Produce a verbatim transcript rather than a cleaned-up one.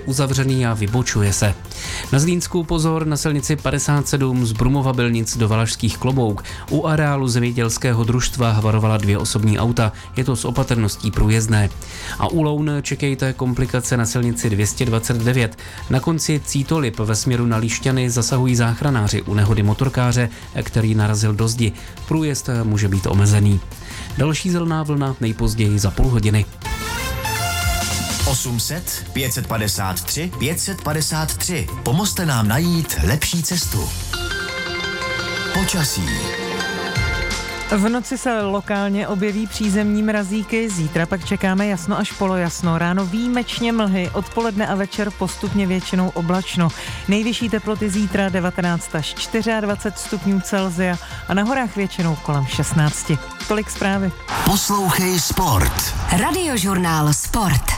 uzavřený a vybočuje se. Na Zlínsku pozor na silnici padesát sedm z Brumova-Bylnic do Valašských Klobouk. U areálu zemědělského družstva havarovala dvě osobní auta, je to s opatrností průjezdné. A u Loun čekejte komplikace na silnici dvě stě dvacet devět. Na konci Cítolip ve směru na Líšťany zasahují záchranáři u nehody motorkáře, který narazil do zdi. Průjezd může být omezený. Další zelená vlna nejpozději za půl hodiny. osm set pět set padesát tři pět set padesát tři. Pomozte nám najít lepší cestu. Počasí. V noci se lokálně objeví přízemní mrazíky, zítra pak čekáme jasno až polojasno, ráno výjimečně mlhy, odpoledne a večer postupně většinou oblačno. Nejvyšší teploty zítra devatenáct až dvacet čtyři stupňů Celsia a na horách většinou kolem šestnáct. Tolik zprávy. Poslouchej Sport. Radiožurnál Sport.